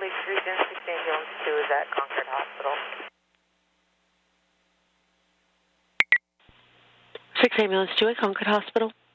Police Region, 6 Ambulance 2 is at Concord Hospital. 6 Ambulance 2 at Concord Hospital.